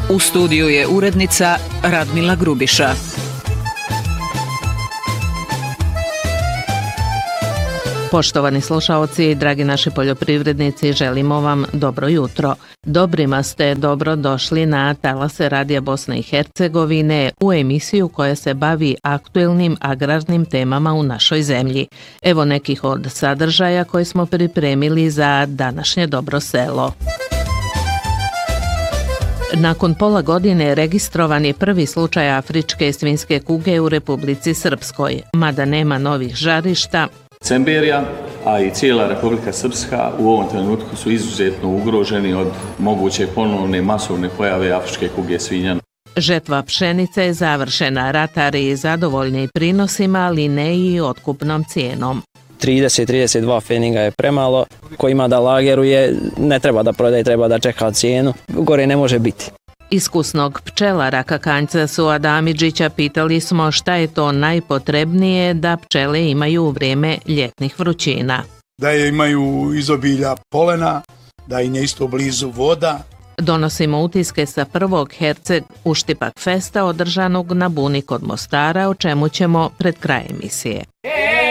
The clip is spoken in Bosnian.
U studiju je urednica Radmila Grubiša. Poštovani slušaoci, dragi naši poljoprivrednici, želimo vam dobro jutro. Dobrima ste dobro došli na talase Radija Bosne i Hercegovine u emisiju koja se bavi aktuelnim agrarnim temama u našoj zemlji. Evo nekih od sadržaja koje smo pripremili za današnje Dobro selo. Nakon pola godine registrovan je prvi slučaj afričke svinjske kuge u Republici Srpskoj. Mada nema novih žarišta, Cemberija, a i cijela Republika Srpska u ovom trenutku su izuzetno ugroženi od moguće ponovne masovne pojave afričke kuge svinja. Žetva pšenice je završena, ratari zadovoljni prinosima, ali ne i otkupnom cijenom. 30-32 feninga je premalo, ko ima da lageruje, ne treba da prodaje, treba da čeka cijenu, gore ne može biti. Iskusnog pčelara Kakanjca Suada Amidžića pitali smo šta je to najpotrebnije da pčele imaju u vrijeme ljetnih vrućina. Da imaju izobilja polena, da im je isto blizu voda. Donosimo utiske sa prvog Herceg Uštipak festa održanog na Buni kod Mostara, o čemu ćemo pred kraj emisije.